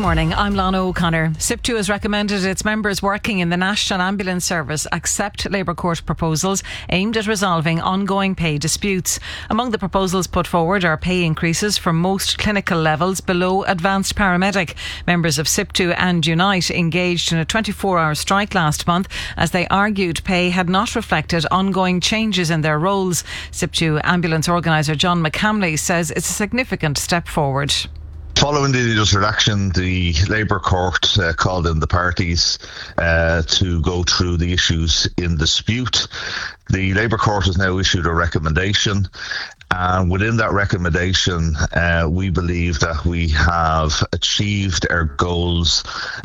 morning, I'm Lana O'Connor. SIP2 has recommended its members working in the National Ambulance Service accept Labour Court proposals aimed at resolving ongoing pay disputes. Among the proposals put forward are pay increases for most clinical levels below advanced paramedic. Members of SIP2 and Unite engaged in a 24-hour strike last month as they argued pay had not reflected ongoing changes in their roles. SIP2 ambulance organiser John McCamley says it's a significant step forward. Following the initial action, the Labour Court called in the parties to go through the issues in dispute. The Labour Court has now issued a recommendation, and within that recommendation, we believe that we have achieved our goals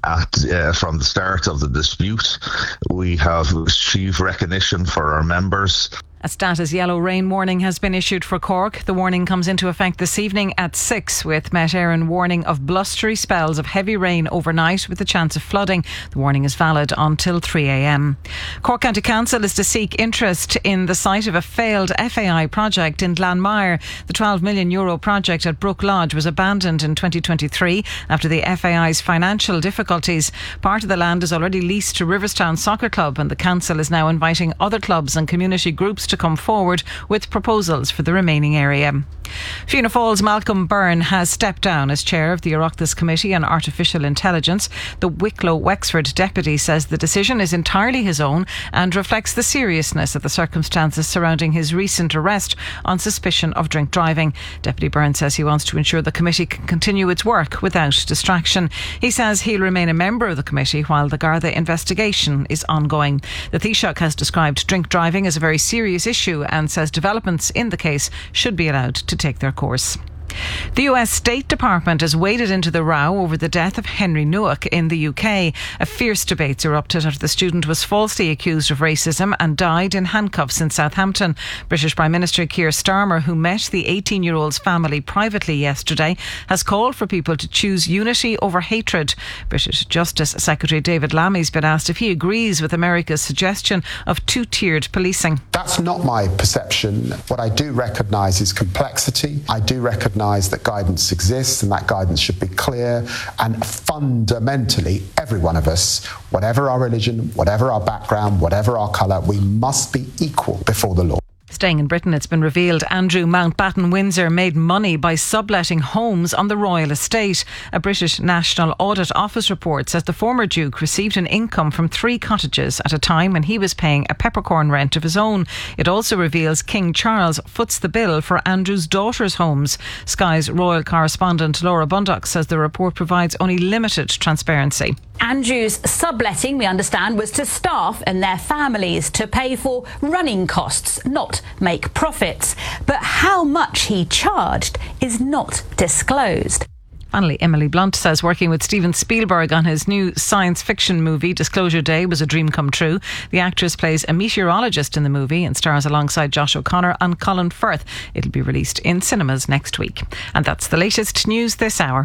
from the start of the dispute. We have achieved recognition for our members. A status yellow rain warning has been issued for Cork. The warning comes into effect this evening at 6, with Met Éireann warning of blustery spells of heavy rain overnight with a chance of flooding. The warning is valid until 3 a.m. Cork County Council is to seek interest in the site of a failed FAI project in Glanmire. The €12 million project at Brook Lodge was abandoned in 2023 after the FAI's financial difficulties. Part of the land is already leased to Riverstown Soccer Club, and the council is now inviting other clubs and community groups to come forward with proposals for the remaining area. Fianna Fáil's Malcolm Byrne has stepped down as chair of the Oireachtas Committee on Artificial Intelligence. The Wicklow Wexford deputy says the decision is entirely his own and reflects the seriousness of the circumstances surrounding his recent arrest on suspicion of drink driving. Deputy Byrne says he wants to ensure the committee can continue its work without distraction. He says he'll remain a member of the committee while the Garda investigation is ongoing. The Taoiseach has described drink driving as a very serious issue and says developments in the case should be allowed to take their course. The US State Department has waded into the row over the death of Henry Newark in the UK. A fierce debate erupted after the student was falsely accused of racism and died in handcuffs in Southampton. British Prime Minister Keir Starmer, who met the 18-year-old's family privately yesterday, has called for people to choose unity over hatred. British Justice Secretary David Lammy's been asked if he agrees with America's suggestion of two-tiered policing. That's not my perception. What I do recognise is complexity. I do recognise that guidance exists, and that guidance should be clear. And fundamentally, every one of us, whatever our religion, whatever our background, whatever our colour, we must be equal before the law. Staying in Britain, it's been revealed Andrew Mountbatten Windsor made money by subletting homes on the royal estate. A British National Audit Office report says the former Duke received an income from 3 cottages at a time when he was paying a peppercorn rent of his own. It also reveals King Charles foots the bill for Andrew's daughter's homes. Sky's royal correspondent Laura Bundock says the report provides only limited transparency. Andrew's subletting, we understand, was to staff and their families to pay for running costs, not make profits. But how much he charged is not disclosed. Finally, Emily Blunt says working with Steven Spielberg on his new science fiction movie Disclosure Day was a dream come true. The actress plays a meteorologist in the movie and stars alongside Josh O'Connor and Colin Firth. It'll be released in cinemas next week. And that's the latest news this hour.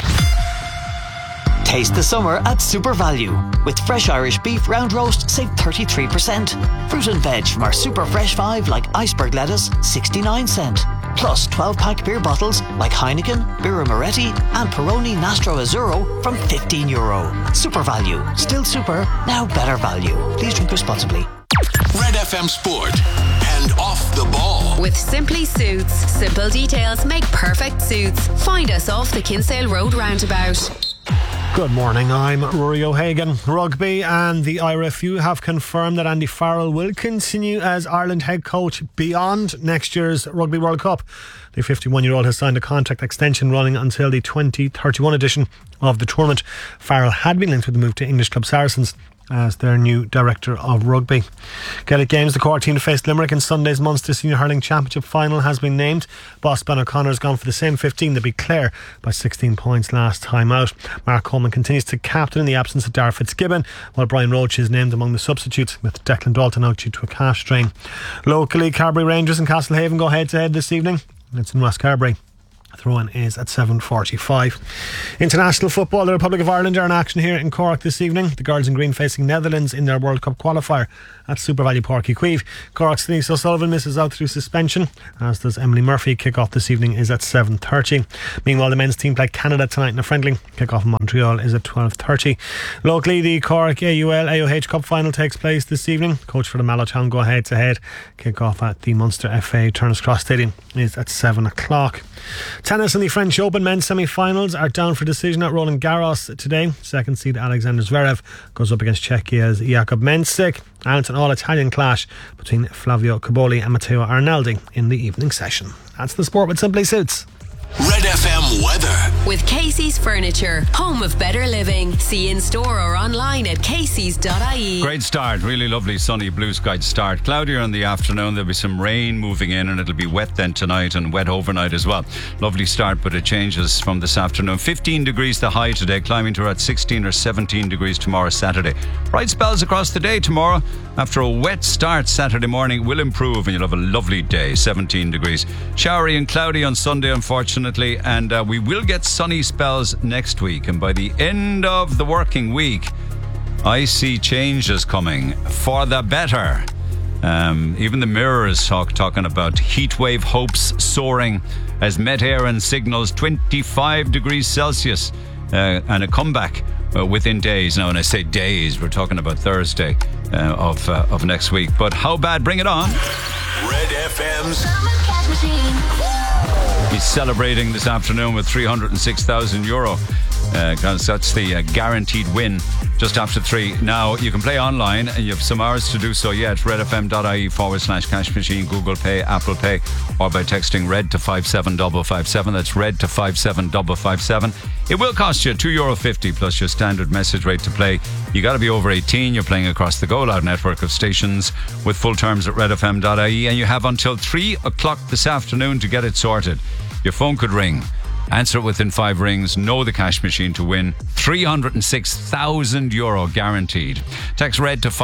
Taste the summer at Super Value. With fresh Irish beef round roast, save 33%. Fruit and veg from our Super Fresh 5 like iceberg lettuce, 69 cent. Plus 12-pack beer bottles like Heineken, Birra Moretti and Peroni Nastro Azzurro from €15. Super Value. Still super, now better value. Please drink responsibly. Red FM Sport and Off the Ball. With Simply Suits. Simple details make perfect suits. Find us off the Kinsale Road roundabout. Good morning, I'm Rory O'Hagan. Rugby and the IRFU have confirmed that Andy Farrell will continue as Ireland head coach beyond next year's Rugby World Cup. The 51-year-old has signed a contract extension running until the 2031 edition of the tournament. Farrell had been linked with the move to English club Saracens as their new director of rugby. Gaelic Games, the Cork team to face Limerick in Sunday's Munster Senior Hurling Championship final has been named. Boss Ben O'Connor has gone for the same 15 that beat Clare by 16 points last time out. Mark Coleman continues to captain in the absence of Darragh Fitzgibbon, while Brian Roach is named among the substitutes, with Declan Dalton out due to a calf strain. Locally, Carbery Rangers and Castlehaven go head to head this evening. It's in West Carbery. Throw-in is at 7:45. International football, the Republic of Ireland are in action here in Cork this evening. The girls in green facing Netherlands in their World Cup qualifier at Super Value Páirc Uí Chaoimh. Cork's Denise O'Sullivan misses out through suspension, as does Emily Murphy. Kick-off this evening is at 7:30. Meanwhile, the men's team play Canada tonight in a friendly. Kick-off in Montreal is at 12:30. Locally, the Cork AUL AOH Cup final takes place this evening. Coach for the Mallow go head-to-head. Kick-off at the Munster FA Turner's Cross Stadium is at 7 o'clock. Tennis in the French Open men's semi-finals are down for decision at Roland Garros today. Second seed Alexander Zverev goes up against Czechia's Jakub Mensik, and it's an all-Italian clash between Flavio Cobolli and Matteo Arnaldi in the evening session. That's the sport with Simply Suits. Red FM weather. With Casey's Furniture, home of better living. See in store or online at caseys.ie. Great start, really lovely sunny blue sky start. Cloudier in the afternoon, there'll be some rain moving in, and it'll be wet then tonight and wet overnight as well. Lovely start, but it changes from this afternoon. 15 degrees the high today, climbing to around 16 or 17 degrees tomorrow Saturday. Bright spells across the day tomorrow. After a wet start Saturday morning, will improve and you'll have a lovely day, 17 degrees. Showery and cloudy on Sunday, unfortunately, and we will get sunny spells next week. And by the end of the working week, I see changes coming for the better. Even the Mirror is talking about heatwave hopes soaring as Met Éireann signals 25 degrees Celsius and a comeback within days. Now, when I say days, we're talking about Thursday of next week. But how bad? Bring it on. Red FM's He's celebrating this afternoon with €306,000. Because that's the guaranteed win just after 3. Now, you can play online and you have some hours to do so yet. redfm.ie/cash machine, Google Pay, Apple Pay, or by texting RED to 57557. That's RED to 57557. It will cost you €2.50 plus your standard message rate to play. You got to be over 18. You're playing across the Go Loud network of stations with full terms at redfm.ie, and you have until 3 o'clock this afternoon to get it sorted. Your phone could ring. Answer it within 5 rings. Know the cash machine to win. €306,000 guaranteed. Text RED to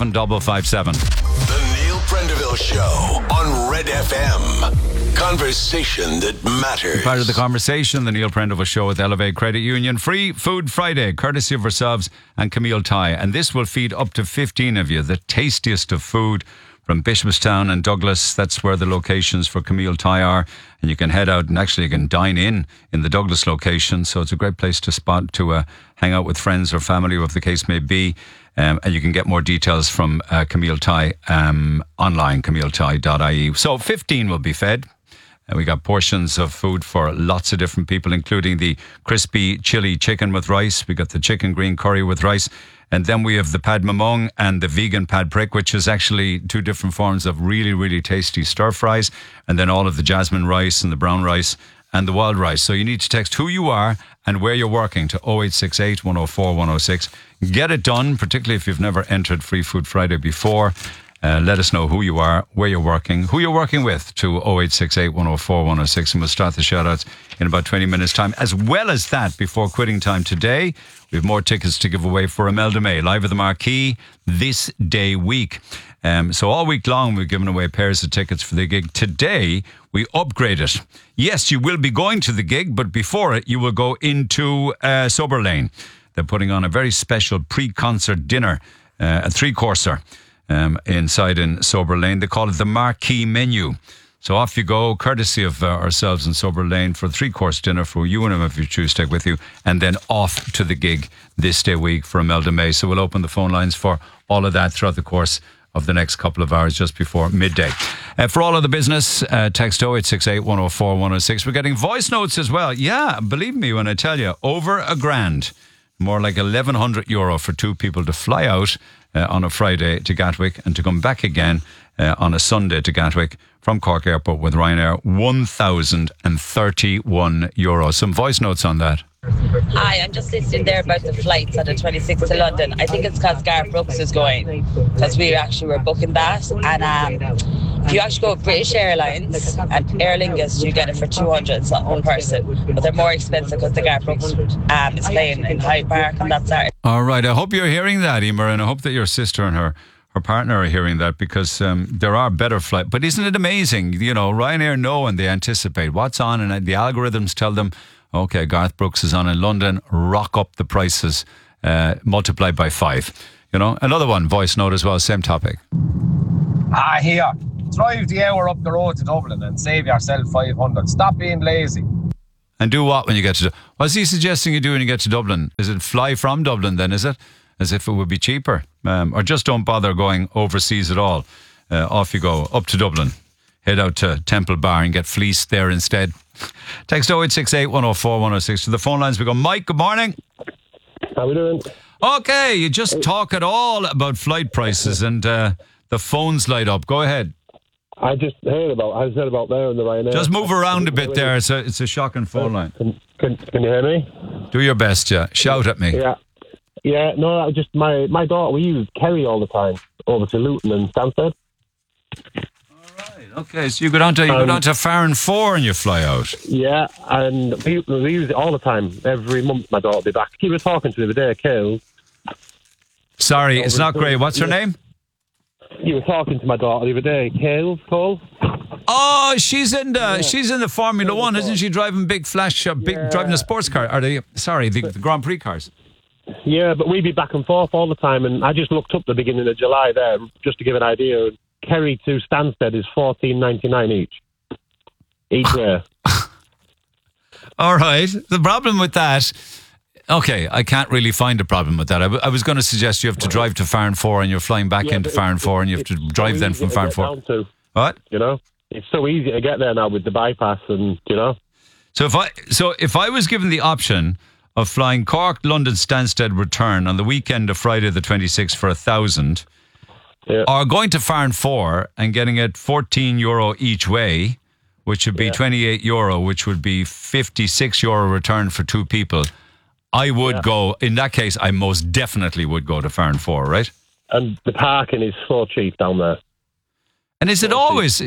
57557. The Neil Prendeville Show on Red FM. Conversation that matters. Part of the conversation, the Neil Prendeville Show with Elevate Credit Union. Free Food Friday, courtesy of ourselves and Camille Thai. And this will feed up to 15 of you the tastiest of food from Bishopstown and Douglas. That's where the locations for Camille Thai are. And you can head out and actually you can dine in the Douglas location. So it's a great place to hang out with friends or family, whatever the case may be. And you can get more details from Camille Thai online, camillethai.ie. So 15 will be fed. We got portions of food for lots of different people, including the crispy chili chicken with rice. We got the chicken green curry with rice. And then we have the pad mamong and the vegan pad prick, which is actually 2 different forms of really, really tasty stir fries. And then all of the jasmine rice and the brown rice and the wild rice. So you need to text who you are and where you're working to 0868 104 106. Get it done, particularly if you've never entered Free Food Friday before. Let us know who you are, where you're working, who you're working with to 0868 104 106, and we'll start the shout-outs in about 20 minutes' time. As well as that, before quitting time today, we have more tickets to give away for Imelda May, live at the Marquee this day week. So all week long, we've given away pairs of tickets for the gig. Today, we upgrade it. Yes, you will be going to the gig, but before it, you will go into Sober Lane. They're putting on a very special pre-concert dinner, a 3-courser. Inside in Sober Lane. They call it the Marquee Menu. So off you go, courtesy of ourselves in Sober Lane for a 3-course dinner for you and him if you choose to take with you, and then off to the gig this day week for Imelda May. So we'll open the phone lines for all of that throughout the course of the next couple of hours just before midday. For all of the business, text 0868 104 106. We're getting voice notes as well. Yeah, believe me when I tell you, over £1,000, more like €1,100 for 2 people to fly out on a Friday to Gatwick and to come back again on a Sunday to Gatwick from Cork Airport with Ryanair. €1,031. Some voice notes on that. Hi, I'm just listening there about the flights on the 26th to London. I think it's because Gareth Brooks is going, because we actually were booking that. And if you actually go with British Airlines and Aer Lingus, you get it for 200 something per person. But they're more expensive because the Gareth Brooks is playing in Hyde Park, and that's our. All right, I hope you're hearing that, Emer, and I hope that your sister and her her partner are hearing that, because there are better flights. But isn't it amazing? You know, Ryanair know and they anticipate what's on, and the algorithms tell them, okay, Garth Brooks is on in London, rock up the prices, multiplied by 5. You know, another one, voice note as well, same topic. Here, drive the hour up the road to Dublin and save yourself 500. Stop being lazy. And do what when you get to... What's he suggesting you do when you get to Dublin? Is it fly from Dublin then, is it? As if it would be cheaper. Or just don't bother going overseas at all. Off you go, up to Dublin. Head out to Temple Bar and get fleeced there instead. Text 0868 104 106. To the phone lines we go. Mike, good morning. How we doing? Okay, you just talk at all about flight prices and the phones light up. Go ahead. I just heard about there in the Ryanair. Just move around a bit there. It's a shocking phone line. Can you hear me? Do your best, yeah. Shout at me. Yeah, no, I just my daughter, we use Kerry all the time over to Luton and Stansted. Okay, so you go down to Farron 4 and you fly out. Yeah, and we use it all the time. Every month my daughter will be back. She was talking to me the other day, Kale. Sorry, it's not great. What's her name? You were talking to my daughter the other day, Kale, Cole. Oh, she's in the Formula 1, isn't she? Driving big driving a sports car. The Grand Prix cars. Yeah, but we be back and forth all the time, and I just looked up the beginning of July there, just to give an idea. Kerry to Stansted is $14.99 each way. All right. The problem with that, okay, I can't really find a problem with that. I was going to suggest you have to drive to Farron 4 and you're flying back into Farron 4 and you have to drive then from Farron 4. What? You know, it's so easy to get there now with the bypass, and you know. So if I was given the option of flying Cork, London, Stansted return on the weekend of Friday the 26th for €1,000, or going to Farron 4 and getting it €14 each way, which would be €28, which would be €56 return for 2 people, I would go. In that case, I most definitely would go to Farron 4, right? And the parking is so cheap down there. And is it always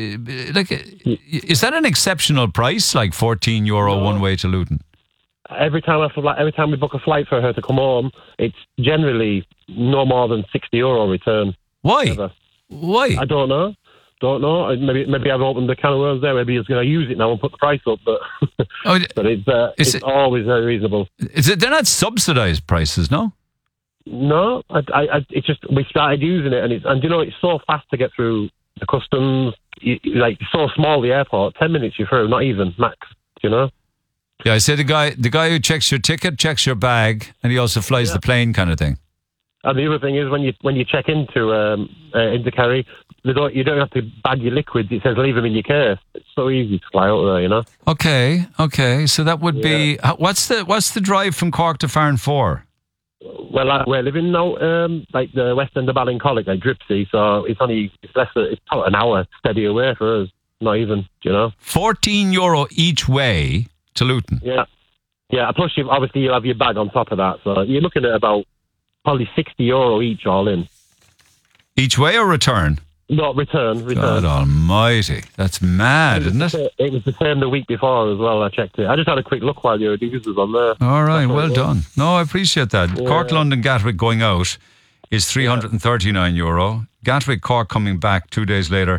is that an exceptional price, like €14 one way to Luton? Every time we book a flight for her to come home, it's generally no more than €60 return. Why? Ever. Why? I don't know. Maybe I've opened the can of worms there. Maybe he's going to use it now and put the price up. But but it's always very reasonable. They're not subsidised prices, no? No, it's just we started using it, and you know it's so fast to get through the customs. It's so small, the airport. 10 minutes you're through, not even max. You know. Yeah, I say the guy who checks your ticket checks your bag, and he also flies the plane, kind of thing. And the other thing is when you check into Kerry, you don't have to bag your liquids. It says leave them in your case. It's so easy to fly out there, you know. Okay. So that would be what's the drive from Cork to Farron 4? Well, we're living now like the west end of Ballincollig, like Dripsy. So it's about an hour steady away for us. Not even, you know. €14 each way to Luton. Yeah. Plus, you'll have your bag on top of that. So you're looking at about probably €60 each, all in. Each way or return? No, return. God almighty. That's mad, isn't it? It was the same the week before as well. I checked it. I just had a quick look while your news was on there. All right, well done. No, I appreciate that. Yeah. Cork, London, Gatwick going out is €339. Gatwick, Cork coming back 2 days later,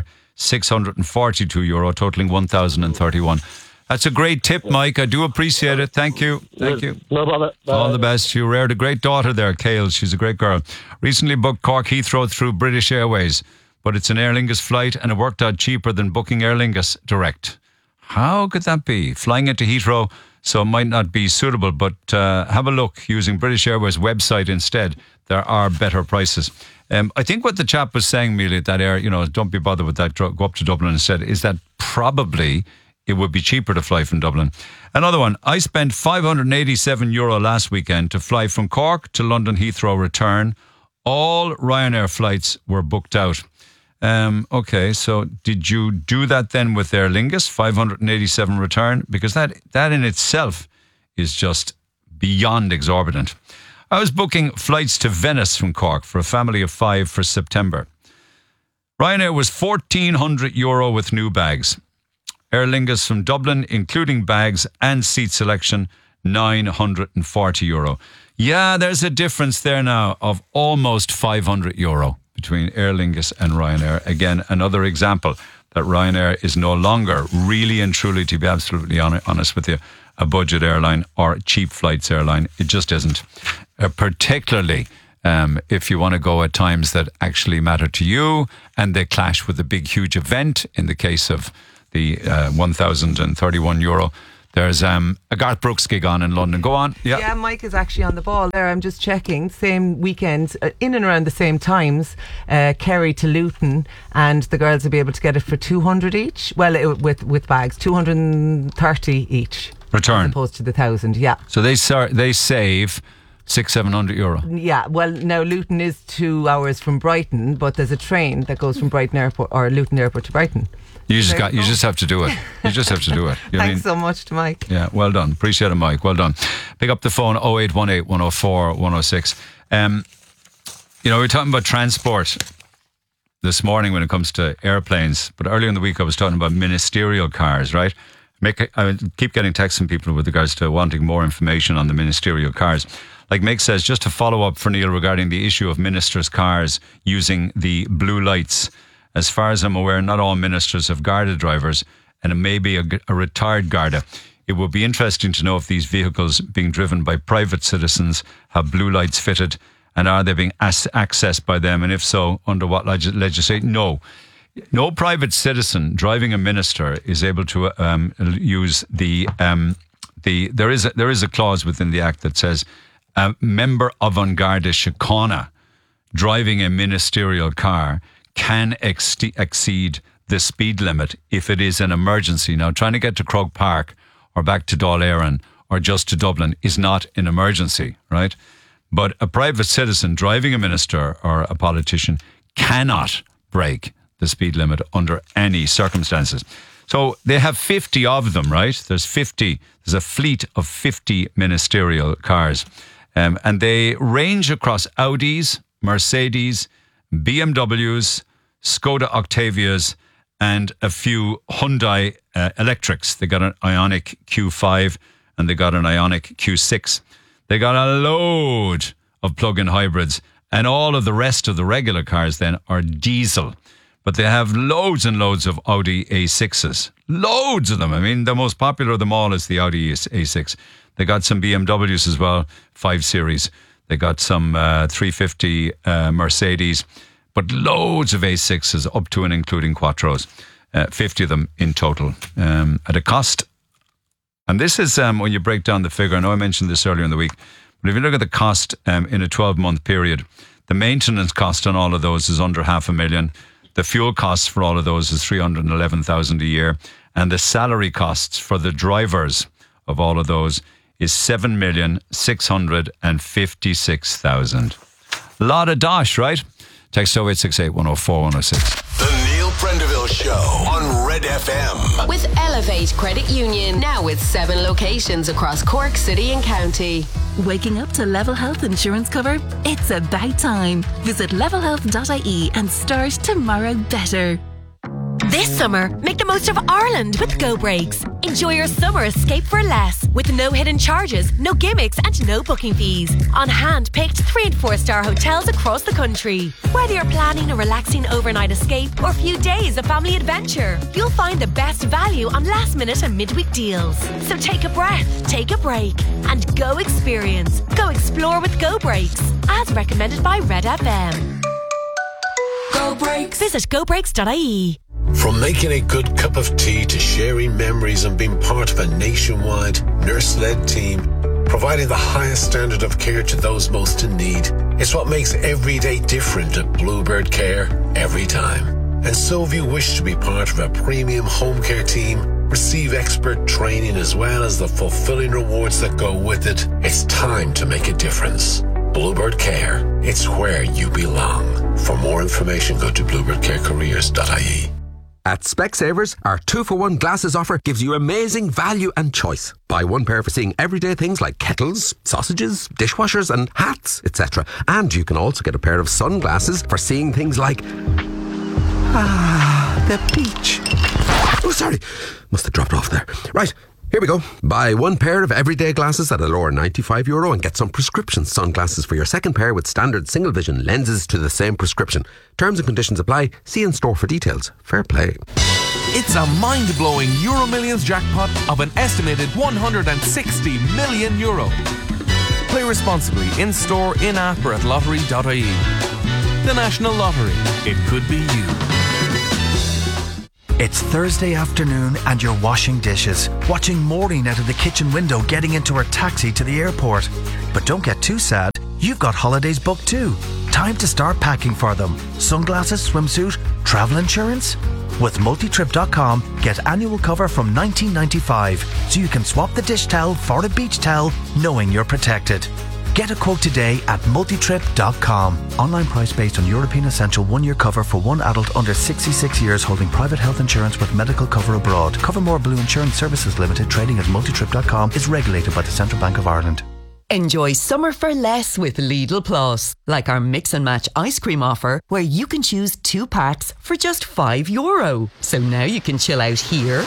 €642, totaling $1,031. That's a great tip, Mike. I do appreciate it. Thank you. No bother. All the best. You reared a great daughter there, Kale. She's a great girl. Recently booked Cork Heathrow through British Airways, but it's an Aer Lingus flight and it worked out cheaper than booking Aer Lingus direct. How could that be? Flying into Heathrow, so it might not be suitable, but have a look using British Airways website instead. There are better prices. I think what the chap was saying, Mealy, that don't be bothered with that, go up to Dublin instead, is that probably it would be cheaper to fly from Dublin. Another one, I spent €587 last weekend to fly from Cork to London Heathrow return. All Ryanair flights were booked out. Okay, so did you do that then with Aer Lingus, 587 return? Because that in itself is just beyond exorbitant. I was booking flights to Venice from Cork for a family of 5 for September. Ryanair was €1,400 with new bags. Aer Lingus from Dublin, including bags and seat selection, €940. Yeah, there's a difference there now of almost €500 between Aer Lingus and Ryanair. Again, another example that Ryanair is no longer really and truly, to be absolutely honest with you, a budget airline or cheap flights airline. It just isn't. Particularly if you want to go at times that actually matter to you and they clash with a big, huge event. In the case of the €1,031, there's a Garth Brooks gig on in London. Go on. Yeah, Mike is actually on the ball there. I'm just checking. Same weekend, in and around the same times, Kerry to Luton, and the girls will be able to get it for 200 each. Well, with bags, 230 each. Return. As opposed to the 1,000, yeah. So they save €600-700. Yeah, well, now Luton is 2 hours from Brighton, but there's a train that goes from Brighton Airport or Luton Airport to Brighton. You just have to do it. You just have to do it. Thanks so much to Mike. Yeah, well done. Appreciate it, Mike. Well done. Pick up the phone 0818 104 106. We're talking about transport this morning when it comes to airplanes, but earlier in the week I was talking about ministerial cars, right? I keep getting texts from people with regards to wanting more information on the ministerial cars. Like Mick says, just to follow up for Neil regarding the issue of ministers' cars using the blue lights. As far as I'm aware, not all ministers have Garda drivers, and it may be a retired Garda. It would be interesting to know if these vehicles being driven by private citizens have blue lights fitted, and are they being accessed by them, and if so, under what legislation? No. No private citizen driving a minister is able to use there is a clause within the Act that says a member of An Garda Síochána driving a ministerial car can exceed the speed limit if it is an emergency. Now, trying to get to Croke Park or back to Dáil Éireann or just to Dublin is not an emergency, right? But a private citizen driving a minister or a politician cannot break the speed limit under any circumstances. So they have 50 of them, right? There's a fleet of 50 ministerial cars. And they range across Audis, Mercedes, BMWs, Skoda Octavias, and a few Hyundai electrics. They got an Ioniq Q5 and they got an Ioniq Q6. They got a load of plug-in hybrids, and all of the rest of the regular cars then are diesel. But they have loads and loads of Audi A6s. Loads of them. I mean, the most popular of them all is the Audi A6. They got some BMWs as well, 5 Series. They got some 350 Mercedes, but loads of A6s up to and including Quattros, 50 of them in total, at a cost. And this is when you break down the figure. I know I mentioned this earlier in the week, but if you look at the cost in a 12-month period, the maintenance cost on all of those is under $500,000. The fuel costs for all of those is $311,000 a year, and the salary costs for the drivers of all of those is $7,656,000. A lot of dosh, right? Text 0868 104 106. The Neil Prendeville Show on Red FM. With Elevate Credit Union, now with 7 locations across Cork City and County. Waking up to Level Health insurance cover? It's about time. Visit levelhealth.ie and start tomorrow better. This summer, make the most of Ireland with Go Breaks. Enjoy your summer escape for less, with no hidden charges, no gimmicks and no booking fees. On hand-picked 3- and 4-star hotels across the country. Whether you're planning a relaxing overnight escape or a few days of family adventure, you'll find the best value on last-minute and midweek deals. So take a breath, take a break, and go experience. Go explore with Go Breaks, as recommended by Red FM. Go Breaks. Visit gobreaks.ie. From making a good cup of tea to sharing memories and being part of a nationwide nurse-led team, providing the highest standard of care to those most in need, it's what makes every day different at Bluebird Care every time. And so if you wish to be part of a premium home care team, receive expert training as well as the fulfilling rewards that go with it, it's time to make a difference. Bluebird Care, it's where you belong. For more information, go to bluebirdcarecareers.ie. At Specsavers, our 2-for-1 glasses offer gives you amazing value and choice. Buy one pair for seeing everyday things like kettles, sausages, dishwashers and hats, etc. And you can also get a pair of sunglasses for seeing things like... the beach. Oh, sorry. Must have dropped off there. Right. Here we go. Buy one pair of everyday glasses at a lower €95 and get some prescription sunglasses for your second pair with standard single vision lenses to the same prescription. Terms and conditions apply. See in store for details. Fair play. It's a mind-blowing Euro Millions jackpot of an estimated €160 million. Play responsibly in store, in-app or at lottery.ie. The National Lottery. It could be you. It's Thursday afternoon and you're washing dishes, watching Maureen out of the kitchen window getting into her taxi to the airport. But don't get too sad, you've got holidays booked too. Time to start packing for them. Sunglasses, swimsuit, travel insurance? With multitrip.com, get annual cover from $19.95 so you can swap the dish towel for a beach towel knowing you're protected. Get a quote today at multitrip.com. Online price based on European Essential 1-year cover for one adult under 66 years holding private health insurance with medical cover abroad. Covermore Blue Insurance Services Limited, trading as multitrip.com, is regulated by the Central Bank of Ireland. Enjoy summer for less with Lidl Plus. Like our mix and match ice cream offer where you can choose 2 packs for just €5. So now you can chill out here,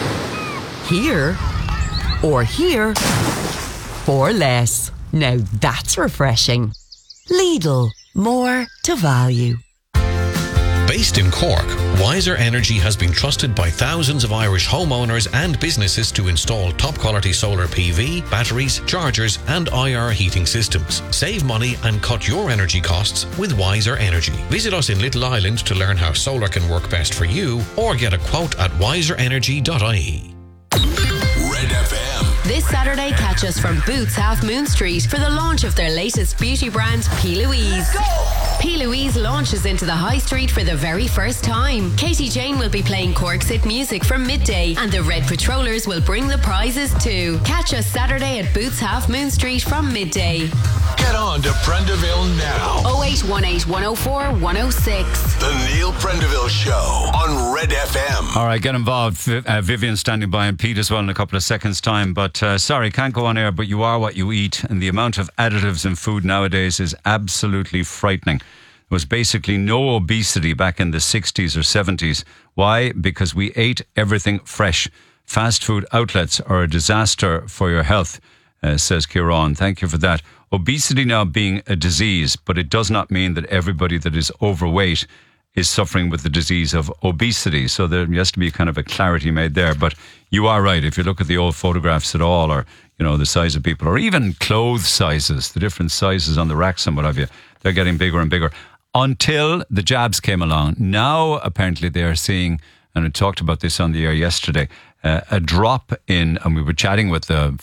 or here for less. Now that's refreshing. Lidl, more to value. Based in Cork, Wiser Energy has been trusted by thousands of Irish homeowners and businesses to install top-quality solar PV, batteries, chargers and IR heating systems. Save money and cut your energy costs with Wiser Energy. Visit us in Little Island to learn how solar can work best for you or get a quote at wiserenergy.ie. Red FM. This Saturday, catch us from Boots Half Moon Street for the launch of their latest beauty brand, P. Louise. P. Louise launches into the high street for the very first time. Katie Jane will be playing Cork's hit music from midday, and the Red Patrollers will bring the prizes too. Catch us Saturday at Boots Half Moon Street from midday. Get on to Prendeville now. 0818 104 106. The Neil Prendeville Show on Red FM. All right, get involved. Vivian standing by and Pete as well in a couple of seconds' time. But sorry, can't go on air, but you are what you eat. And the amount of additives in food nowadays is absolutely frightening. There was basically no obesity back in the 60s or 70s. Why? Because we ate everything fresh. Fast food outlets are a disaster for your health, says Kieran. Thank you for that. Obesity now being a disease, but it does not mean that everybody that is overweight is suffering with the disease of obesity. So there has to be kind of a clarity made there. But you are right. If you look at the old photographs at all, or, you know, the size of people, or even clothes sizes, the different sizes on the racks and what have you, they're getting bigger and bigger. Until the jabs came along. Now, apparently, they are seeing, and I talked about this on the air yesterday, a drop in, and we were chatting with the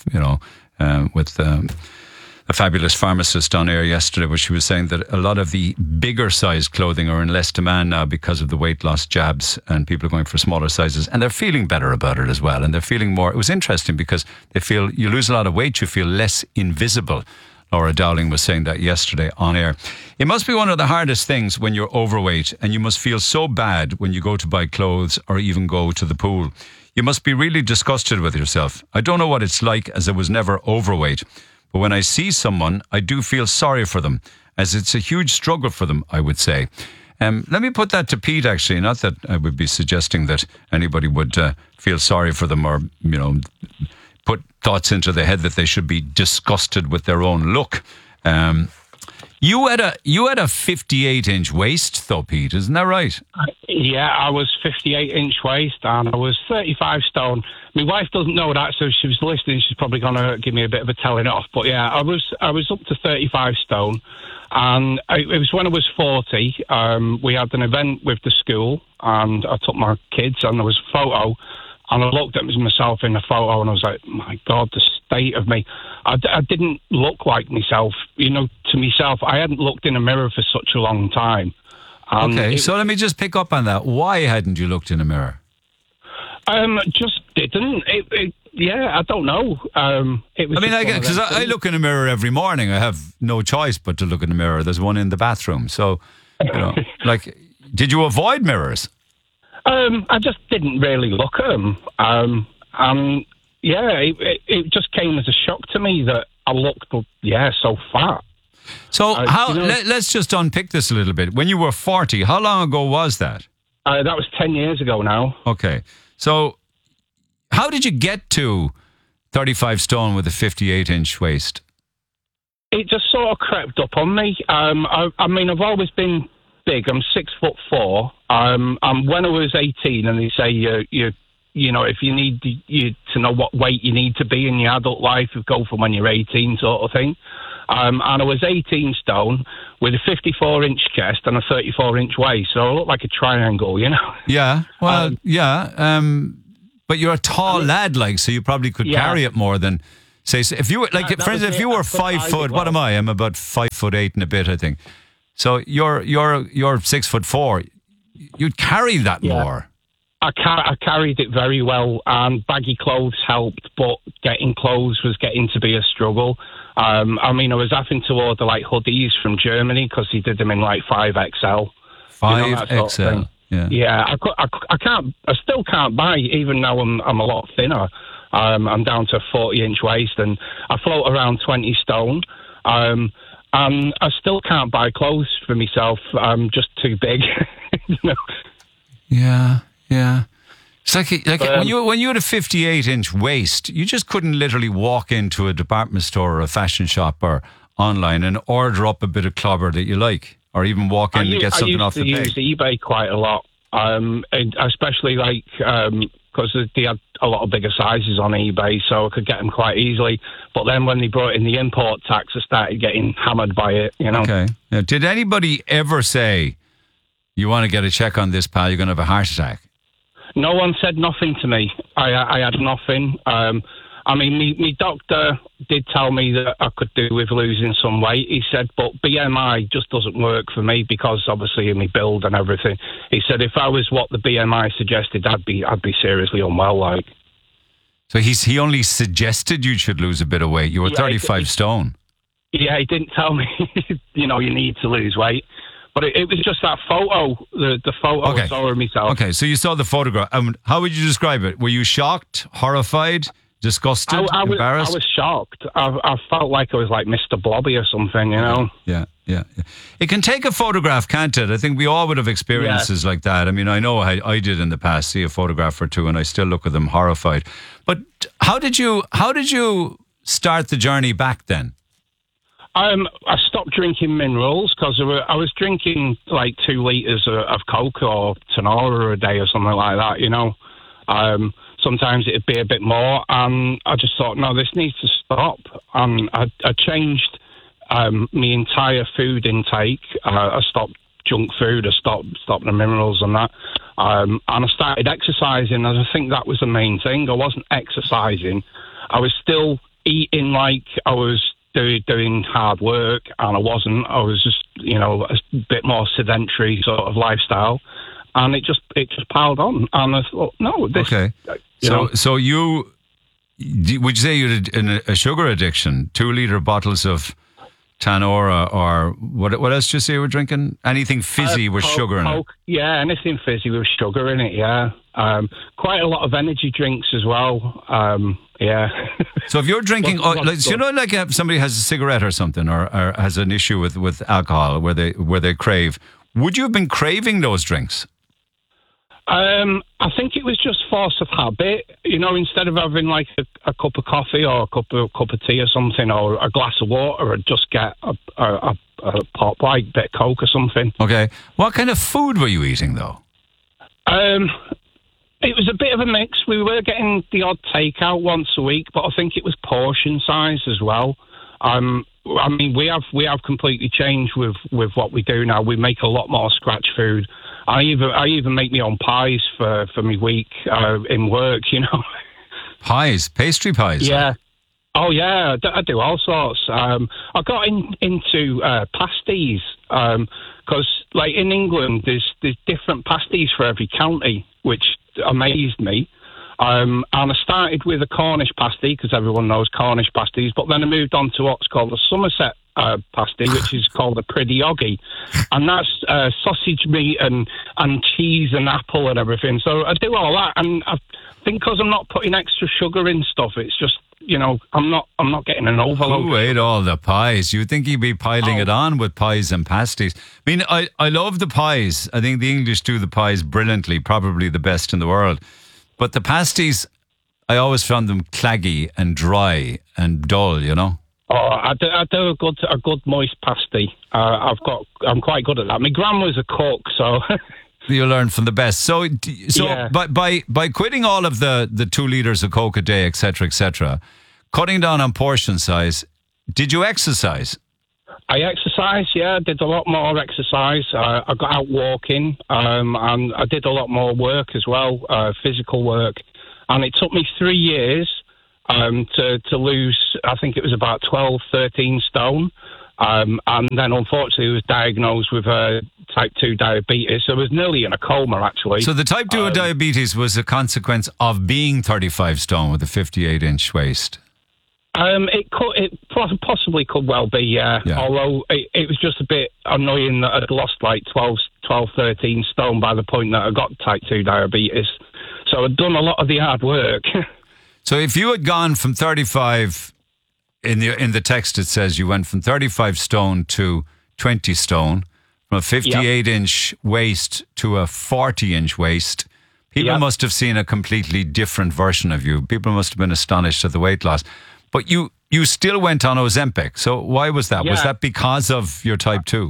a fabulous pharmacist on air yesterday, where she was saying that a lot of the bigger size clothing are in less demand now because of the weight loss jabs, and people are going for smaller sizes, and they're feeling better about it as well, and they're feeling more. It was interesting because they feel you lose a lot of weight, you feel less invisible. Laura Dowling was saying that yesterday on air. It must be one of the hardest things when you're overweight, and you must feel so bad when you go to buy clothes or even go to the pool. You must be really disgusted with yourself. I don't know what it's like, as I was never overweight. But when I see someone, I do feel sorry for them, as it's a huge struggle for them, I would say. Let me put that to Pete, actually. Not that I would be suggesting that anybody would feel sorry for them or, you know, put thoughts into their head that they should be disgusted with their own look. You had a 58-inch waist, though, Pete, isn't that right? Yeah, I was 58-inch waist and I was 35 stone. My wife doesn't know that, so if she was listening, she's probably going to give me a bit of a telling off. But yeah, I was up to 35 stone, and it was when I was 40. We had an event with the school, and I took my kids, and there was a photo, and I looked at myself in the photo, and I was like, my God, the state of me. I didn't look like myself, you know, to myself. I hadn't looked in a mirror for such a long time. Okay, so let me just pick up on that. Why hadn't you looked in a mirror? Just didn't. Yeah, I don't know. It was. I mean, because I look in a mirror every morning. I have no choice but to look in a mirror. There's one in the bathroom. So, you know, like, did you avoid mirrors? I just didn't really look at them. Yeah, it just came as a shock to me that I looked, so fat. So let's just unpick this a little bit. When you were 40, how long ago was that? That was 10 years ago now. Okay. So how did you get to 35 stone with a 58-inch waist? It just sort of crept up on me. I mean, I've always been big. I'm 6'4". And when I was 18, and they say you know, if you need to know what weight you need to be in your adult life, you go from when you're 18 sort of thing. And I was 18 stone with a 54-inch chest and a 34-inch waist, so I look like a triangle, you know. Yeah, well, but you're a tall lad, like, so you probably could carry it more than, say, if you were, like, for instance, if you were 5 foot, what am I? I'm about 5'8" and a bit, I think. So you're 6'4". You'd carry that more. I carried it very well, and baggy clothes helped, but getting clothes was getting to be a struggle. I mean, I was having to order like hoodies from Germany because he did them in like 5XL. 5XL, yeah. I still can't buy, even though I'm a lot thinner. I'm down to a 40-inch waist, and I float around 20 stone. And I still can't buy clothes for myself. I'm just too big, you know. Yeah. It's like when you had a 58-inch waist, you just couldn't literally walk into a department store or a fashion shop or online and order up a bit of clobber that you like, or even walk in and get something off the peg. I used to use eBay quite a lot, especially like because they had a lot of bigger sizes on eBay, so I could get them quite easily. But then when they brought in the import tax, I started getting hammered by it, you know. Okay. Now, did anybody ever say, you want to get a check on this, pal, you're going to have a heart attack? No one said nothing to me. I had nothing. I mean, my doctor did tell me that I could do with losing some weight. He said, but BMI just doesn't work for me because obviously of my build and everything. He said if I was what the BMI suggested, I'd be seriously unwell. Like, so he only suggested you should lose a bit of weight. You were 35 stone. Yeah, he didn't tell me. You know, you need to lose weight. But it was just that photo, the photo I saw of myself. Okay, so you saw the photograph. How would you describe it? Were you shocked, horrified, disgusted, embarrassed? I was shocked. I felt like I was like Mr. Blobby or something, you know? Yeah. It can take a photograph, can't it? I think we all would have experiences like that. I mean, I know I did in the past, see a photograph or two, and I still look at them horrified. But how did you start the journey back then? I stopped drinking minerals because I was drinking like 2 litres of Coke or Tanora a day or something like that, you know. Sometimes it'd be a bit more, and I just thought, no, this needs to stop. I changed my entire food intake. I stopped junk food. I stopped the minerals and that. And I started exercising, and I think that was the main thing. I wasn't exercising. I was still eating like I was doing hard work, and I wasn't. I was just, you know, a bit more sedentary sort of lifestyle, and it just piled on. And I thought, no, this. Okay. So you would you say you had a sugar addiction? 2-liter bottles of Tanora, or what else did you say you were drinking? Anything fizzy with sugar in it? Yeah, anything fizzy with sugar in it. Yeah, quite a lot of energy drinks as well. Yeah. So if you're drinking, you know, like if somebody has a cigarette or something, or has an issue with alcohol where they crave, would you have been craving those drinks? I think it was just force of habit. You know, instead of having like a cup of coffee or a cup of tea or something, or a glass of water, I'd just get a pop, like bit of Coke or something. Okay. What kind of food were you eating though? It was a bit of a mix. We were getting the odd takeout once a week, but I think it was portion size as well. I mean, we have completely changed with what we do now. We make a lot more scratch food. I even make my own pies for my week in work, you know. Pies? Pastry pies? Yeah. Oh, yeah. I do all sorts. I got into pasties because, like, in England, there's different pasties for every county, which amazed me. And I started with a Cornish pasty because everyone knows Cornish pasties, but then I moved on to what's called a Somerset pasty, which is called a Pridiogi, and that's sausage meat and cheese and apple and everything. So I do all that, and I think because I'm not putting extra sugar in stuff, it's just, you know, I'm not getting an overload. Who ate all the pies? You'd think you'd be piling it on with pies and pasties. I mean, I love the pies. I think the English do the pies brilliantly, probably the best in the world. But the pasties, I always found them claggy and dry and dull, you know. Oh, I do a good moist pasty. I'm quite good at that. My gran was a cook, so you learn from the best. So yeah. by quitting all of the 2 litres of Coke a day, etc., cutting down on portion size, did you exercise? I exercise, yeah. I did a lot more exercise. I got out walking, and I did a lot more work as well, physical work. And it took me 3 years to lose, I think it was about 12, 13 stone. And then, unfortunately, I was diagnosed with type 2 diabetes. So I was nearly in a coma, actually. So the type 2 diabetes was a consequence of being 35 stone with a 58-inch waist? It possibly could well be, yeah. Although it was just a bit annoying that I'd lost like 12, 13 stone by the point that I got type 2 diabetes. So I'd done a lot of the hard work. So if you had gone from 35, in the text it says you went from 35 stone to 20 stone, from a 58-inch waist to a 40-inch waist, people must have seen a completely different version of you. People must have been astonished at the weight loss. But you still went on Ozempic. So why was that? Was that because of your type 2?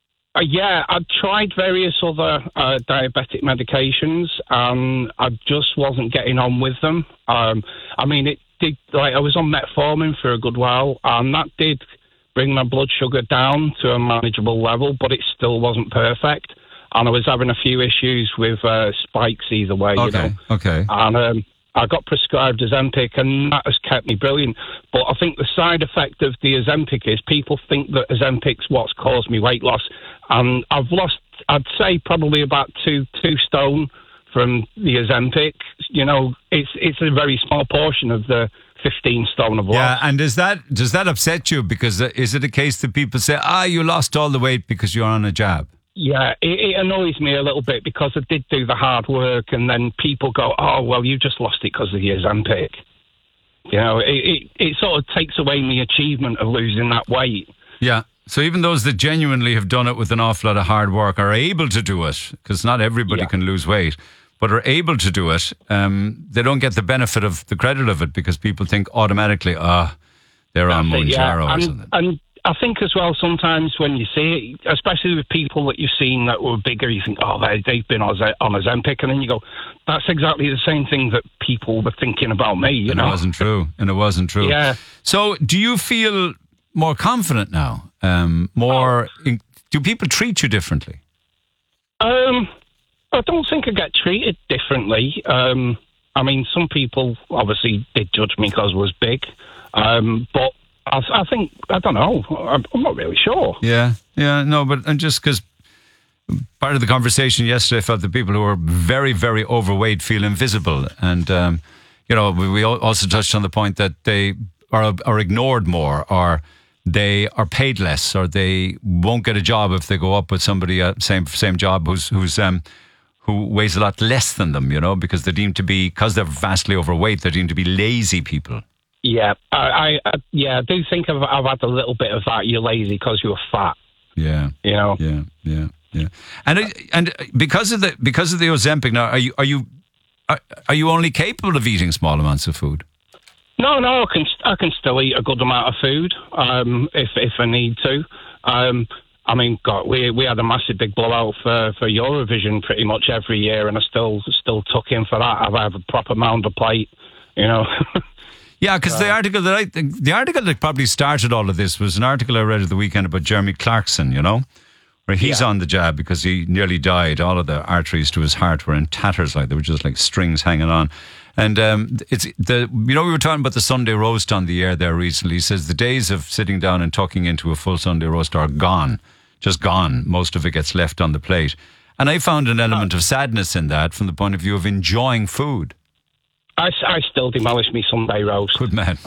Yeah, I tried various other diabetic medications, and I just wasn't getting on with them. I mean, it did. Like, I was on metformin for a good while, and that did bring my blood sugar down to a manageable level, but it still wasn't perfect. And I was having a few issues with spikes either way. Okay, you know? Okay. And I got prescribed Ozempic, and that has kept me brilliant. But I think the side effect of the Ozempic is people think that Ozempic's what's caused me weight loss. And I've lost, I'd say, probably about 2 stone from the Ozempic. You know, it's a very small portion of the 15 stone of loss. Yeah, and does that upset you? Because is it a case that people say, you lost all the weight because you're on a jab? Yeah, it annoys me a little bit because I did do the hard work, and then people go, oh, well, you just lost it because of the Ozempic. You know, it sort of takes away the achievement of losing that weight. Yeah, so even those that genuinely have done it with an awful lot of hard work are able to do it, because not everybody can lose weight, but are able to do it. They don't get the benefit of the credit of it because people think automatically, they're on Mounjaro or something. And I think as well, sometimes when you see it, especially with people that you've seen that were bigger, you think, they've been on Ozempic, and then you go, that's exactly the same thing that people were thinking about me, you know? It wasn't true. Yeah. So do you feel more confident now? Do people treat you differently? I don't think I get treated differently. I mean, some people obviously did judge me because I was big, but I think, I don't know, I'm not really sure. Yeah, no, but just because part of the conversation yesterday, I felt that people who are very, very overweight feel invisible. And, we also touched on the point that they are ignored more, or they are paid less, or they won't get a job if they go up with somebody same job who weighs a lot less than them, because they're deemed to be, because they're vastly overweight, they're deemed to be lazy people. Yeah, I do think I've had a little bit of that. You're lazy because you're fat. Yeah, you know. Yeah. And because of the Ozempic now, are you only capable of eating small amounts of food? No, I can still eat a good amount of food if I need to. I mean, God, we had a massive big blowout for Eurovision pretty much every year, and I still took in for that. I've had a proper mound of plate, Yeah, because the article that probably started all of this was an article I read at the weekend about Jeremy Clarkson, where he's on the jab because he nearly died. All of the arteries to his heart were in tatters, like they were just like strings hanging on. And we were talking about the Sunday roast on the air there recently. He says the days of sitting down and tucking into a full Sunday roast are gone, just gone. Most of it gets left on the plate. And I found an element of sadness in that from the point of view of enjoying food. I still demolish me Sunday roast. Good man.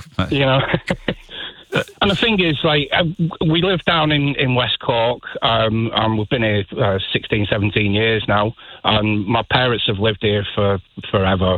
And the thing is, like, we live down in West Cork, and we've been here 16, 17 years now, and my parents have lived here for forever,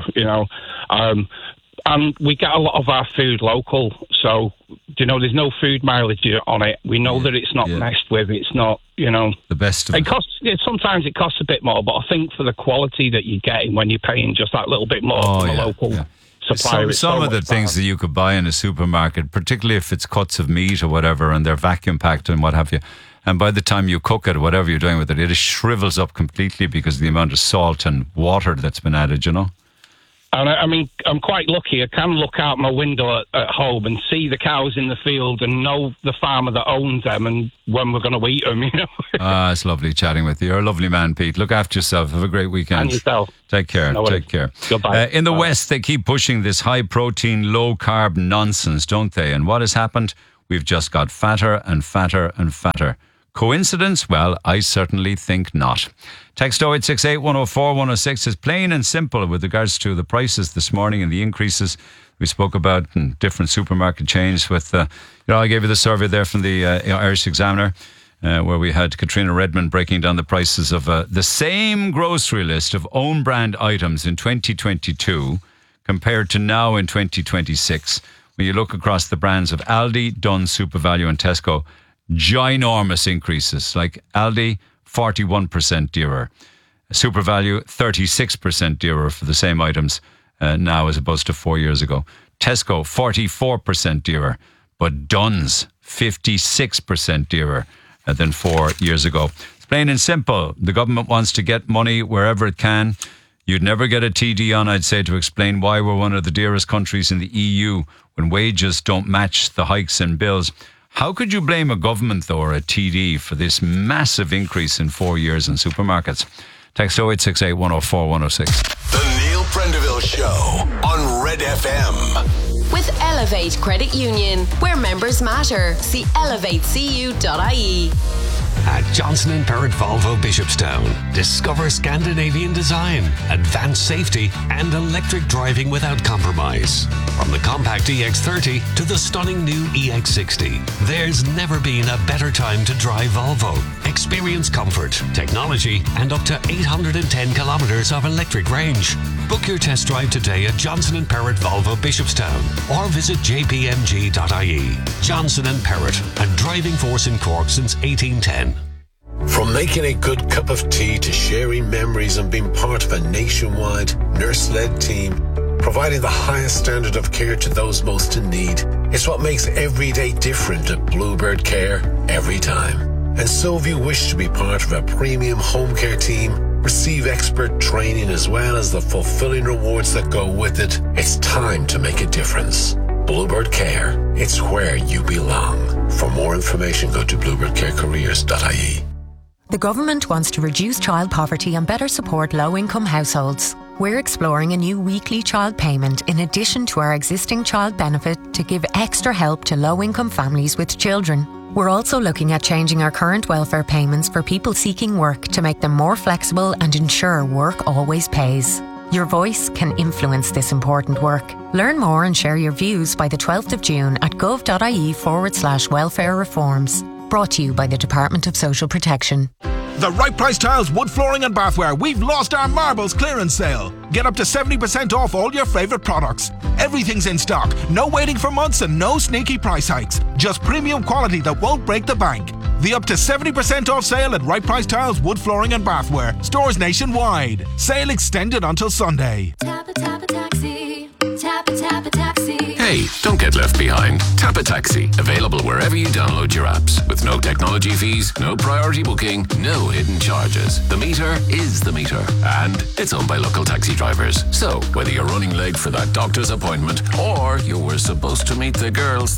and we get a lot of our food local, so, there's no food mileage on it. We know that it's not messed with, it's not, the best of it. Sometimes it costs a bit more, but I think for the quality that you're getting when you're paying just that little bit more for the local supplier. Some of the things that you could buy in a supermarket, particularly if it's cuts of meat or whatever, and they're vacuum packed and what have you, and by the time you cook it, whatever you're doing with it, it shrivels up completely because of the amount of salt and water that's been added, you know. And I mean, I'm quite lucky. I can look out my window at home and see the cows in the field and know the farmer that owns them and when we're going to eat them, you know. It's lovely chatting with you. You're a lovely man, Pete. Look after yourself. Have a great weekend. And yourself. Take care. Take care. Goodbye. In the West, they keep pushing this high-protein, low-carb nonsense, don't they? And what has happened? We've just got fatter and fatter and fatter. Coincidence? Well, I certainly think not. Text 0868 104 106 is plain and simple with regards to the prices this morning and the increases we spoke about in different supermarket chains. With, I gave you the survey there from the Irish Examiner, where we had Katrina Redmond breaking down the prices of the same grocery list of own brand items in 2022 compared to now in 2026. When you look across the brands of Aldi, Dunnes, SuperValu and Tesco, ginormous increases. Like Aldi, 41% dearer. SuperValu, 36% dearer for the same items now as opposed to 4 years ago. Tesco, 44% dearer. But Dunnes, 56% dearer than 4 years ago. It's plain and simple. The government wants to get money wherever it can. You'd never get a TD on, I'd say, to explain why we're one of the dearest countries in the EU when wages don't match the hikes in bills. How could you blame a government, though, or a TD for this massive increase in 4 years in supermarkets? Text 0868 104 106. The Neil Prendeville Show on Red FM. With Elevate Credit Union, where members matter. See elevatecu.ie. At Johnson & Perrott Volvo Bishopstown, discover Scandinavian design, advanced safety and electric driving without compromise. From the compact EX30 to the stunning new EX60, there's never been a better time to drive Volvo. Experience comfort, technology and up to 810 kilometres of electric range. Book your test drive today at Johnson & Perrott Volvo Bishopstown or visit jpmg.ie. Johnson & Perrott, a driving force in Cork since 1810. From making a good cup of tea to sharing memories and being part of a nationwide nurse-led team, providing the highest standard of care to those most in need, it's what makes every day different at Bluebird Care every time. And so if you wish to be part of a premium home care team, receive expert training as well as the fulfilling rewards that go with it, it's time to make a difference. Bluebird Care, it's where you belong. For more information, go to bluebirdcarecareers.ie. The government wants to reduce child poverty and better support low-income households. We're exploring a new weekly child payment in addition to our existing child benefit to give extra help to low-income families with children. We're also looking at changing our current welfare payments for people seeking work to make them more flexible and ensure work always pays. Your voice can influence this important work. Learn more and share your views by the 12th of June at gov.ie/welfare reforms. Brought to you by the Department of Social Protection. The Right Price Tiles wood flooring and bathware. We've lost our marbles clearance sale. Get up to 70% off all your favourite products. Everything's in stock. No waiting for months and no sneaky price hikes. Just premium quality that won't break the bank. The up to 70% off sale at Right Price Tiles wood flooring and bathware. Stores nationwide. Sale extended until Sunday. Tap a taxi. Tap a taxi. Hey, don't get left behind. Tap a Taxi. Available wherever you download your apps. With no technology fees, no priority booking, no hidden charges. The meter is the meter. And it's owned by local taxi drivers. So, whether you're running late for that doctor's appointment or you were supposed to meet the girls